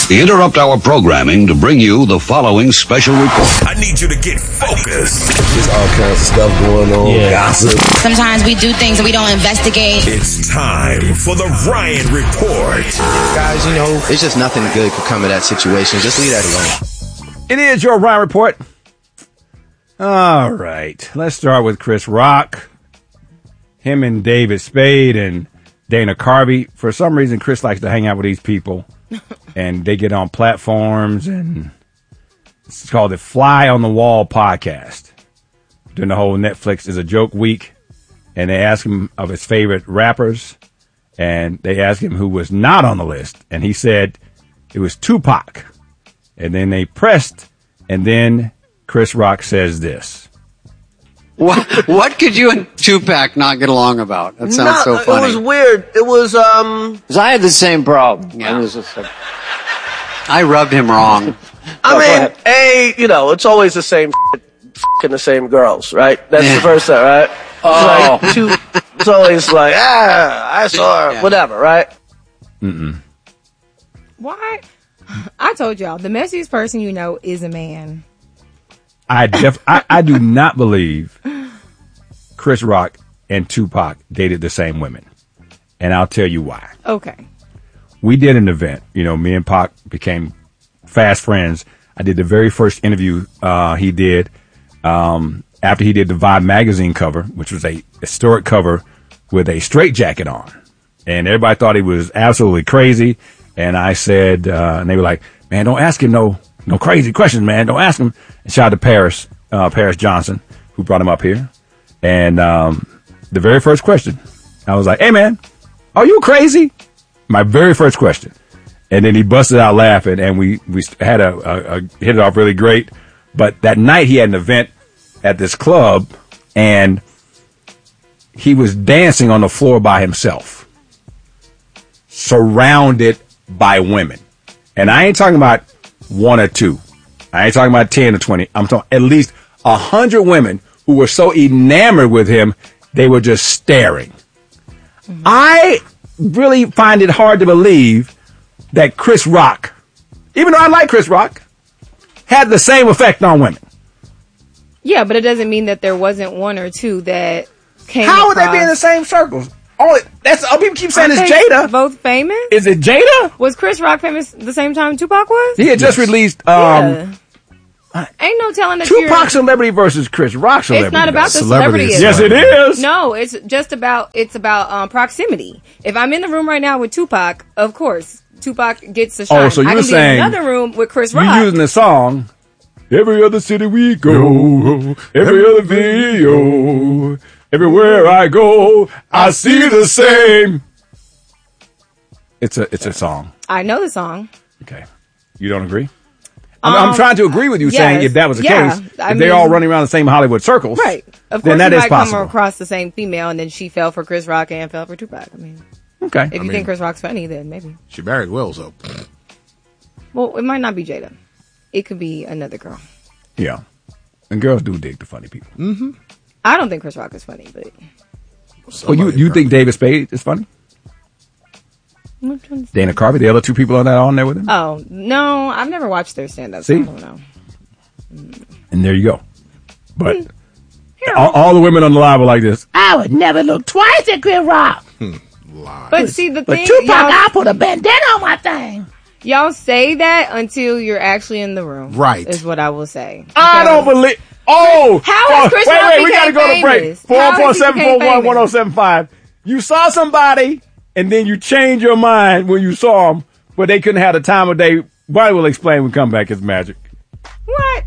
We interrupt our programming to bring you the following special report. I need you to get focused. There's all kinds of stuff going on. Yeah. Gossip. Sometimes we do things and we don't investigate. It's time for the Ryan Report. Guys, you know, it's just nothing good could come of that situation. Just leave that alone. It is your Ryan Report. All right. Let's start with Chris Rock. Him and David Spade and Dana Carvey. For some reason, Chris likes to hang out with these people. And they get on platforms, and it's called the Fly on the Wall podcast. During the whole Netflix is a joke week, and they ask him of his favorite rappers, and they asked him who was not on the list, and he said it was Tupac. And then they pressed, and then Chris Rock says this. What could you and Tupac not get along about? That sounds so funny. It was weird. It was, 'Cause I had the same problem. Yeah. I rubbed him wrong. it's always the same f***ing the same girls, right? That's the first thing, right? Oh. It's always like, I saw her, whatever, right? Why? I told y'all, the messiest person you know is a man. I do not believe Chris Rock and Tupac dated the same women. And I'll tell you why. Okay. We did an event. You know, me and Pac became fast friends. I did the very first interview he did after he did the Vibe magazine cover, which was a historic cover with a straitjacket on. And everybody thought he was absolutely crazy. And I said, and they were like, man, don't ask him no crazy questions, man. Don't ask him. And shout out to Paris Johnson, who brought him up here. And the very first question, I was like, hey, man, are you crazy? My very first question. And then he busted out laughing, and we had a hit it off really great. But that night he had an event at this club, and he was dancing on the floor by himself, surrounded by women. And I ain't talking about one or two. I ain't talking about 10 or 20. I'm talking at least 100 women who were so enamored with him, they were just staring. Mm-hmm. I really find it hard to believe that Chris Rock, even though I like Chris Rock, had the same effect on women. Yeah, but it doesn't mean that there wasn't one or two that came How would they be in the same circles? People keep saying it's Jada. Both famous? Is it Jada? Was Chris Rock famous the same time Tupac was? He had just released. Ain't no telling that Tupac celebrity versus Chris Rock celebrity. It's not about the celebrity. Yes, it is. No, it's about proximity. If I'm in the room right now with Tupac, of course, Tupac gets the shine. Oh, so you're saying be in another room with Chris Rock. You're using the song. Every other city we go, every other video, everywhere I go, I see the same. It's a song. I know the song. Okay, you don't agree? I'm trying to agree with you, saying if that was the case, if they're all running around the same Hollywood circles, right? Of course, then that is might possible. Come across the same female, and then she fell for Chris Rock and fell for Tupac. I mean, okay. If you think Chris Rock's funny, then maybe she married Will, so. Well, it might not be Jada. It could be another girl. Yeah, and girls do dig the funny people. Mm-hmm. I don't think Chris Rock is funny, but. Well, you think David Spade is funny? Dana Carvey, the other two people on there with him? Oh, no, I've never watched their stand-up. See? So I don't know. And there you go. But all the women on the live were like this. I would never look twice at Chris Rock. But see, the thing... But Tupac, I put a bandana on my thing. Y'all say that until you're actually in the room. Right. Is what I will say. I don't believe... Oh! How is Chris Rock we gotta go to break. 447-411-1075. You saw somebody... And then you change your mind when you saw them, but they couldn't have the time of day. Bonnie will explain when we come back. It's magic. What?